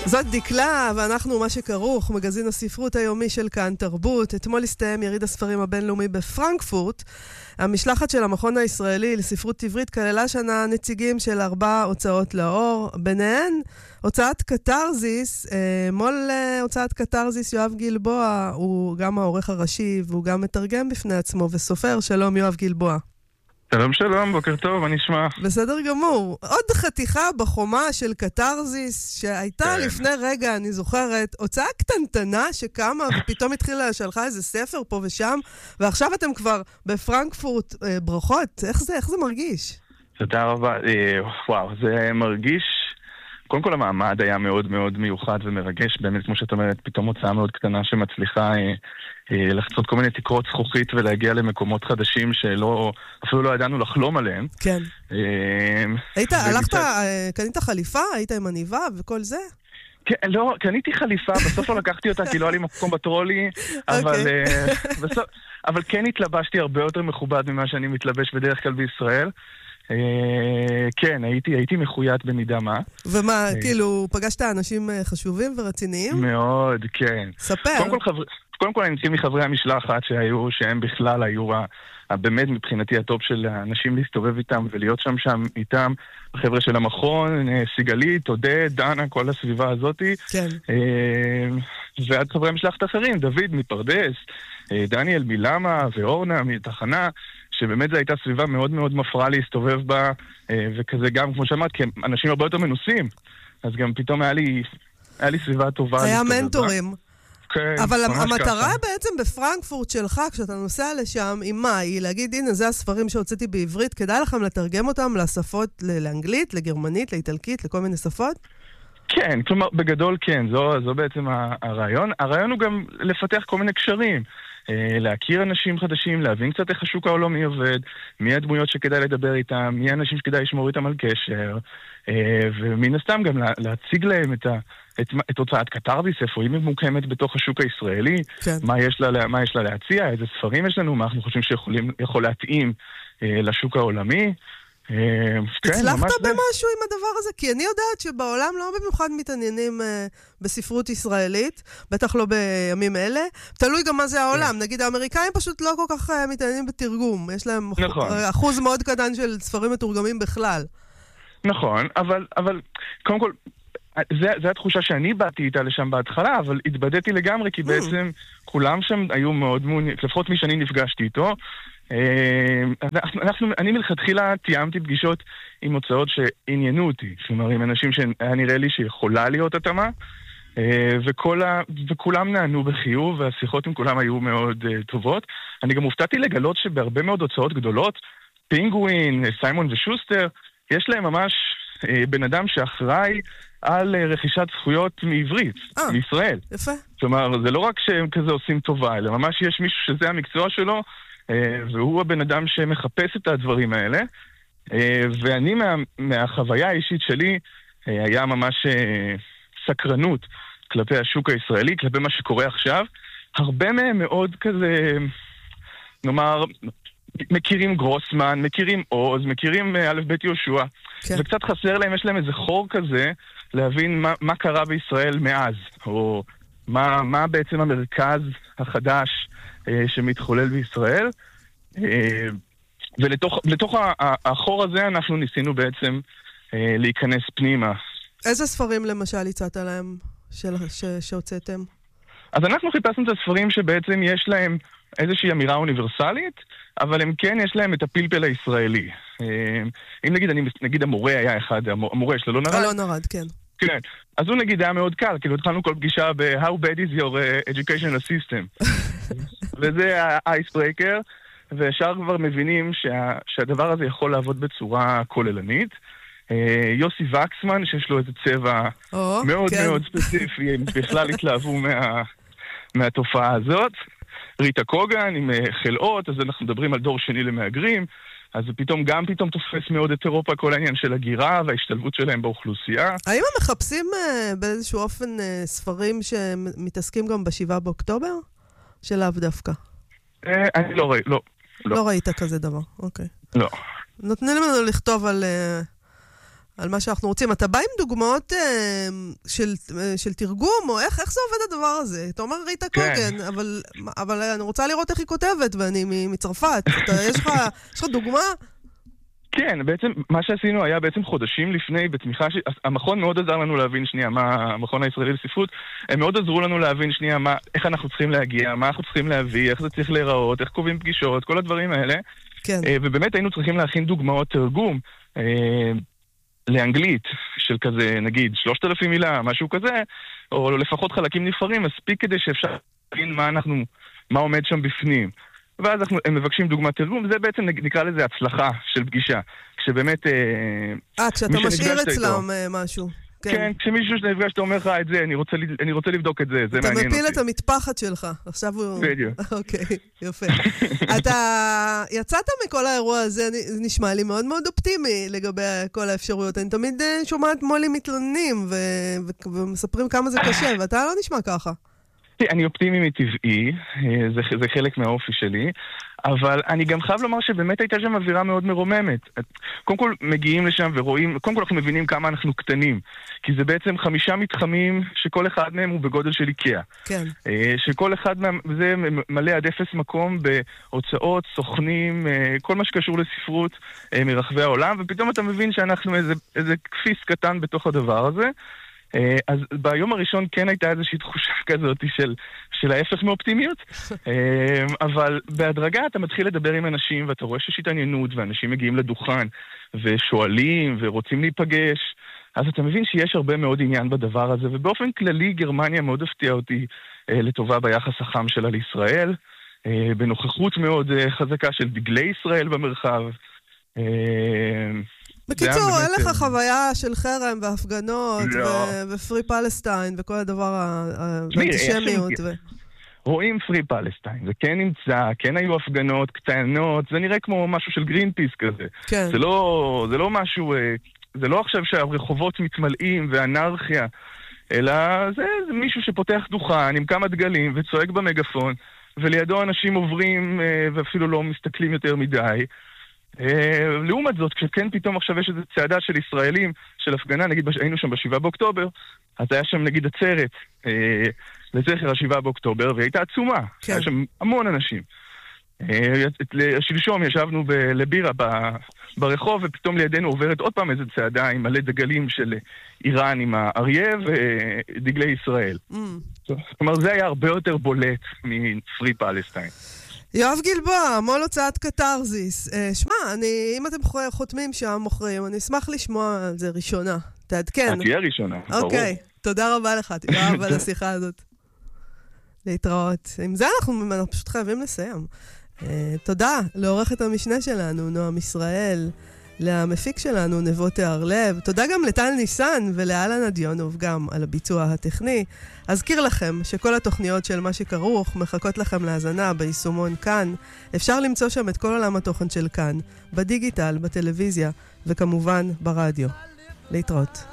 זאת דקלה, ואנחנו מה שכרוך, מגזין הספרות היומי של כאן תרבות. אתמול הסתיים יריד הספרים הבינלאומי בפרנקפורט. המשלחת של המכון הישראלי לספרות עברית כללה שנה נציגים של 4 הוצאות לאור, ביניהן הוצאת קטרזיס. מול הוצאת קטרזיס יואב גלבוע הוא גם העורך הראשי והוא גם מתרגם בפני עצמו וסופר. שלום יואב גלבוע. שלום שלום, בוקר טוב, מה נשמע? בסדר גמור. עוד חתיכה בחומה של קטרזיס שהייתה לפני רגע, אני זוכרת, הוצאה קטנטנה שקמה ופתאום התחילה שלחה איזה ספר פה ושם, ועכשיו אתם כבר בפרנקפורט. ברכות, איך זה מרגיש? תודה רבה. וואו, זה מרגיש... קודם כל המעמד היה מאוד מאוד מיוחד ומרגש, באמת כמו שאת אומרת, פתאום הוצאה מאוד קטנה שמצליחה לחצות כל מיני תקרות זכוכית ולהגיע למקומות חדשים אפילו לא ידענו לחלום עליהם. כן. קנית חליפה? היית עם עניבה וכל זה? כן, לא, קניתי חליפה, בסוף לא לקחתי אותה כי לא היה לי מקום בטרולי, אבל כן התלבשתי הרבה יותר מכובד ממה שאני מתלבש בדרך כלל בישראל. כן, הייתי מחויית במידה מה. ומה, כאילו, פגשת אנשים חשובים ורציניים? מאוד, כן. ספר. קודם כל אני נתחיל מחברי המשלחת שהם בכלל היו באמת מבחינתי הטופ של האנשים להסתובב איתם ולהיות שם איתם. החבר'ה של המכון, סיגלית, עודד, דנה, כל הסביבה הזאת. כן. ועד חברי המשלחת אחרים, דוד מפרדס, דניאל מלמה ואורנה מתחנה, שבאמת זו הייתה סביבה מאוד מאוד מפרעה להסתובב בה, וכזה גם, כמו שאמרת, כי אנשים הרבה יותר מנוסים, אז גם פתאום היה לי סביבה טובה. היה מנטורים. כן, אבל המטרה בעצם בפרנקפורט שלך, כשאתה נוסע לשם, היא מה? היא להגיד, הנה, זה הספרים שהוצאתי בעברית, כדאי לכם לתרגם אותם לשפות, לאנגלית, לגרמנית, לאיטלקית, לכל מיני שפות? כן, כלומר, בגדול כן, זו בעצם הרעיון. הרעיון הוא גם לפתח כל מיני קשרים. להכיר אנשים חדשים, להבין קצת איך השוק העולמי עובד, מי הדמויות שכדאי לדבר איתם, מי האנשים שכדאי לשמור איתם על קשר, ומן הסתם גם להציג להם את הוצאת קטרזיס, איפה היא ממוקמת בתוך השוק הישראלי, כן. מה יש לה להציע, איזה ספרים יש לנו, מה אנחנו חושבים שיכול להתאים לשוק העולמי. הצלחת במשהו עם הדבר הזה? כי אני יודעת שבעולם לא במיוחד מתעניינים בספרות ישראלית, בטח לא בימים אלה. תלוי גם מה זה העולם. נגיד האמריקאים פשוט לא כל כך מתעניינים בתרגום. יש להם אחוז מאוד קטן של ספרים מתורגמים בכלל. נכון, אבל קודם כל, זה התחושה שאני באתי איתה לשם בהתחלה, אבל התבדיתי לגמרי, כי בעצם כולם שם היו מאוד מעוניינים, לפחות מי שאני נפגשתי איתו. אני מלכתחילה תיאמתי פגישות עם הוצאות שעניינו אותי, כלומר עם אנשים שהיה נראה לי שיכולה להיות התאמה, וכולם נענו בחיוב, והשיחות עם כולם היו מאוד טובות. אני גם הופתעתי לגלות שבהרבה מאוד הוצאות גדולות, פינגווין, סיימון ושוסטר, יש להם ממש בן אדם שאחראי על רכישת זכויות מעברית, מישראל. יפה. כלומר, זה לא רק שהם כזה עושים טובה, אלא ממש יש מישהו שזה המקצוע שלו, והוא הבן אדם שמחפש את הדברים האלה. ואני מהחוויה האישית שלי היה ממש סקרנות כלפי השוק הישראלי, כלפי מה שקורה עכשיו. הרבה מהם מאוד כזה, נאמר, מכירים גרוסמן, מכירים עוז, מכירים א' ב' יהושע, כן. וקצת חסר להם, יש להם איזה חור כזה להבין מה קרה בישראל מאז, או מה בעצם המרכז החדש שמתחולל בישראל. ולתוך החור הזה אנחנו ניסינו בעצם להיכנס פנימה. איזה ספרים למשל הצעת להם שהוצאתם? אז אנחנו חיפשנו את הספרים שבעצם יש להם איזושהי אמירה אוניברסלית, אבל הם כן יש להם את הפלפל הישראלי. אם נגיד המורה היה אחד, המורה של אלון ארד. אלון ארד, כן. כן, אז הוא נגיד היה מאוד קל, כאילו התחלנו כל פגישה ב-How bad is your educational system. וזה ה-icebreaker, וישר כבר מבינים שהדבר הזה יכול לעבוד בצורה כוללנית. יוסי וקסמן, שיש לו איזה צבע מאוד מאוד ספציפי, הם בכלל התלהבו מהתופעה הזאת. ריטה קוגן עם חלאות, אז אנחנו מדברים על דור שני למהגרים, אז פתאום תופס מאוד את אירופה כל העניין של הגירה וההשתלבות שלהם באוכלוסייה. האם הם מחפשים באיזשהו אופן ספרים שמתעסקים גם ב7 באוקטובר? שלאו דווקא. אני לא ראיתי, לא. לא ראית כזה דבר, אוקיי. לא. נותנים לנו לכתוב על מה שאנחנו רוצים. אתה בא עם דוגמאות של תרגום, או איך זה עובד הדבר הזה? אתה אומר ריטה קוגן, אבל אני רוצה לראות איך היא כותבת, ואני מצרפת. יש לך דוגמה? כן, בעצם מה שעשינו היה בעצם חודשים לפני, בתמיכה המכון מאוד עזר לנו להבין שנייה מה המכון הישראלי לספרות, הם מאוד עזרו לנו להבין שנייה איך אנחנו צריכים להגיע, מה אנחנו צריכים להביא, איך זה צריך להיראות, איך קובעים פגישות, כל הדברים האלה. כן. ובאמת היינו צריכים להכין דוגמאות תרגום לאנגלית של כזה, נגיד 3,000 מילה, משהו כזה, או לפחות חלקים נפרים, מספיק כדי שאפשר להבין מה עומד שם בפנים. ואז הם מבקשים דוגמת תרגום, זה בעצם נקרא לזה הצלחה של פגישה. כשבאמת... כשאתה משאיר אצלם משהו. כן, כשמישהו שנפגש, אתה אומר לך את זה, אני רוצה לבדוק את זה, זה מעניין אותי. אתה מפיל את המטפחת שלך, עכשיו הוא... בדיוק. אוקיי, יפה. אתה יצאת מכל האירוע הזה, נשמע לי מאוד מאוד אופטימי לגבי כל האפשרויות. אני תמיד שומעת מו"לים מתלוננים ומספרים כמה זה קשה, ואתה לא נשמע ככה. אני אופטימי מטבעי, זה חלק מהאופי שלי, אבל אני גם חייב לומר שבאמת הייתה שם אווירה מאוד מרוממת. קודם כל מגיעים לשם ורואים, קודם כל אנחנו מבינים כמה אנחנו קטנים, כי זה בעצם 5 מתחמים שכל אחד מהם הוא בגודל של איקאה. כן. שכל אחד מהם, זה מלא עד 0 מקום בהוצאות, סוכנים, כל מה שקשור לספרות מרחבי העולם, ופתאום אתה מבין שאנחנו איזה כפיס קטן בתוך הדבר הזה. אז ביום הראשון כן הייתה איזושהי תחושה כזאת של ההפך מאופטימיות, אבל בהדרגה אתה מתחיל לדבר עם אנשים ואתה רואה שיש התעניינות ואנשים מגיעים לדוכן ושואלים ורוצים להיפגש, אז אתה מבין שיש הרבה מאוד עניין בדבר הזה, ובאופן כללי גרמניה מאוד הפתיעה אותי לטובה ביחס החם שלה לישראל, בנוכחות מאוד חזקה של דגלי ישראל במרחב. בקיצור, אין לך חוויה של חרם והפגנות ופרי פלסטיין וכל הדבר האנטישמיות. רואים פרי פלסטיין, זה כן נמצא, כן היו הפגנות קטנות, זה נראה כמו משהו של גרינפיס כזה. זה לא משהו, זה לא עכשיו שהרחובות מתמלאים ואנרכיה, אלא זה מישהו שפותח דוכן עם כמה דגלים וצועק במגפון, ולידו אנשים עוברים ואפילו לא מסתכלים יותר מדי. לעומת זאת, כשכן פתאום עכשיו יש איזו צעדה של ישראלים, של הפגנה, נגיד היינו שם ב7 באוקטובר, אז היה שם נגיד עצרת לזכר ה7 באוקטובר, והיא הייתה עצומה, היה שם המון אנשים. שלשום ישבנו לבירה ברחוב, ופתאום לידינו עוברת עוד פעם איזו צעדה עם מלא דגלים של איראן עם האריה ודגלי ישראל. זאת אומרת, זה היה הרבה יותר בולט מפרי פלסטיין. יואב גלבוע, מול הוצאת קטרזיס. שמע, אם אתם חותמים שם מוכרים, אני אשמח לשמוע על זה ראשונה. תעדכן. תהיה ראשונה, ברור. אוקיי, תודה רבה לך, יואב, על השיחה הזאת. להתראות. עם זה אנחנו פשוט חייבים לסיים. תודה לעורכת המשנה שלנו, נועם ישראל, למפיק שלנו, נבו תיארלב. תודה גם לטל ניסן ולאלנה דיונוב גם על הביצוע הטכני. אזכיר לכם שכל התוכניות של מה שכרוך מחכות לכם להזנה ביישומון כאן. אפשר למצוא שם את כל עולם התוכן של כאן, בדיגיטל, בטלוויזיה וכמובן ברדיו. להתראות.